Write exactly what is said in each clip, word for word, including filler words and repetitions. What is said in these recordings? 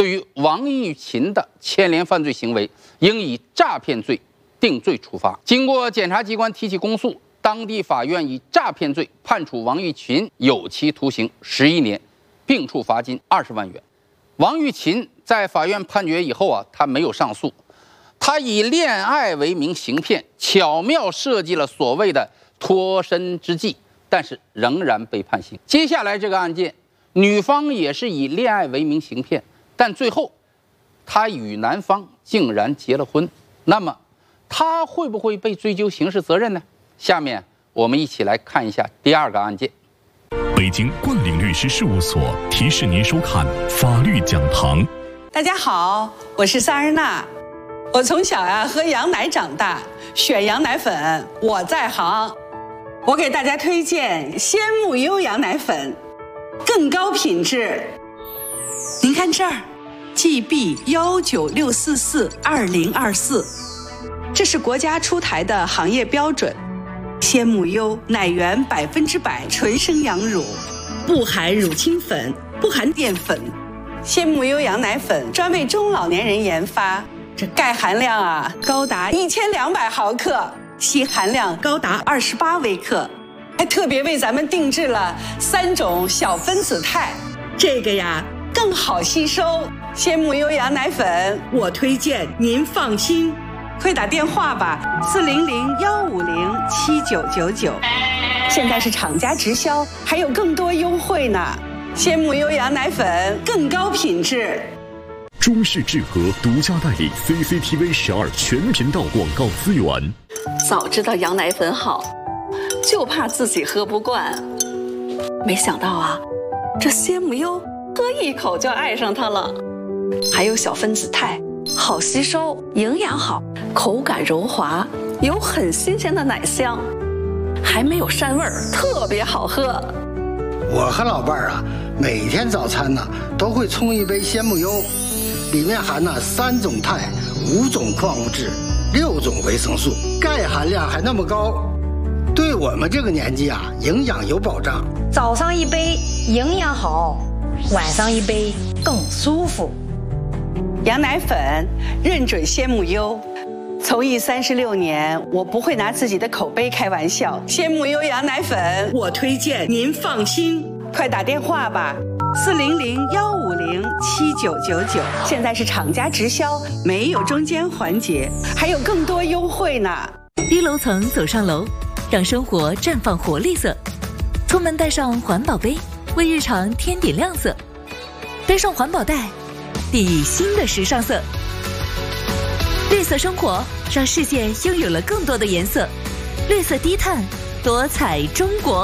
对于王玉琴的牵连犯罪行为，应以诈骗罪定罪处罚。经过检察机关提起公诉，当地法院以诈骗罪判处王玉琴有期徒刑十一年，并处罚金二十万元。王玉琴在法院判决以后啊，他没有上诉，他以恋爱为名行骗，巧妙设计了所谓的脱身之计，但是仍然被判刑。接下来这个案件，女方也是以恋爱为名行骗，但最后她与男方竟然结了婚，那么她会不会被追究刑事责任呢？下面我们一起来看一下第二个案件。 北京冠岭律师事务所提示您收看法律讲堂。 大家好，我是萨日娜。我从小呀、啊、喝羊奶长大，选羊奶粉我在行。我给大家推荐鲜木优羊奶粉，更高品质。您看这儿 ，G B 幺九六四四二零二四，这是国家出台的行业标准。鲜木优奶源百分之百纯生羊乳，不含乳清粉，不含淀粉。鲜木优羊奶粉专为中老年人研发，这钙含量啊高达一千两百毫克，硒含量高达二十八微克，还特别为咱们定制了三种小分子肽，这个呀更好吸收。鲜木优羊奶粉，我推荐您放心。快打电话吧，四零零幺五零七九九九。现在是厂家直销，还有更多优惠呢。鲜木优羊奶粉更高品质。 中视智和独家代理 C C T V 十二全频道广告资源。 早知道羊奶粉好，就怕自己喝不惯。没想到啊，这鲜木优喝一口就爱上它了。还有小分子肽，好吸收，营养好，口感柔滑，有很新鲜的奶香，还没有膻味儿，特别好喝。 我和老伴儿啊，每天早餐呢都会冲一杯鲜木优，里面含了三种肽、五种矿物质、六种维生素，钙含量还那么高，对我们这个年纪啊，营养有保障。 早上一杯营养好，晚上一杯更舒服。 羊奶粉认准鲜木优，从艺三十六年，我不会拿自己的口碑开玩笑。鲜木优羊奶粉，我推荐您放心。快打电话吧，四零零幺五零七九九九。现在是厂家直销，没有中间环节，还有更多优惠呢。 低楼层走上楼，让生活绽放活力色。出门带上环保杯，为日常添点亮色。背上环保袋，递以新的时尚色。绿色生活让世界拥有了更多的颜色。绿色低碳，多彩中国。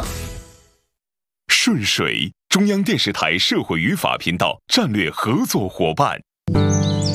顺水，中央电视台社会与法频道战略合作伙伴。